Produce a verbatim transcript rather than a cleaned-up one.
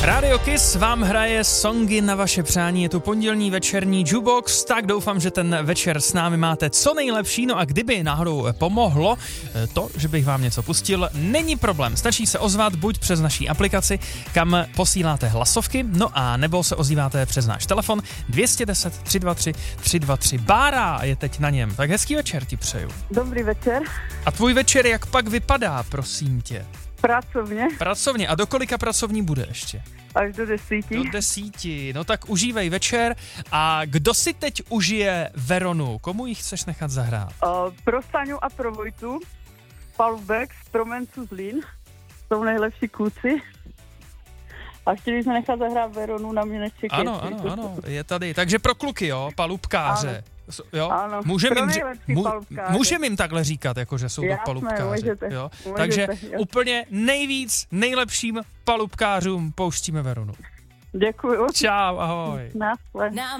Radio Kiss vám hraje songy na vaše přání, je tu pondělní večerní jukebox, tak doufám, že ten večer s námi máte co nejlepší, no a kdyby náhodou pomohlo to, že bych vám něco pustil, není problém, stačí se ozvat buď přes naší aplikaci, kam posíláte hlasovky, no a nebo se ozýváte přes náš telefon dva jedna nula tři dva tři tři dva tři. Bára je teď na něm, tak hezký večer ti přeju. Dobrý večer. A tvůj večer jak pak vypadá, prosím tě? Pracovně. Pracovně. A do kolika pracovní bude ještě? Až do desíti. Do desíti. No tak užívej večer. A kdo si teď užije Veronu? Komu ji chceš nechat zahrát? Uh, pro Staňu a pro Vojtu. Palubek z Promencu Zlín. Jsou nejlepší kluci. A chtěli jsme nechat zahrát Veronu, na mě nečekej. Ano, ano, ano, je tady. Takže pro kluky, jo, palubkáře. Ano. Jo? Ano, můžem pro jim, nejlepší mu, palubkáře. můžem jim takhle říkat, jako že jsou to Jasné, palubkáři. můžete, jo? můžete, Takže jo. úplně nejvíc, nejlepším palubkářům pouštíme Veronu. Děkuju. Čau, ahoj. Naschle.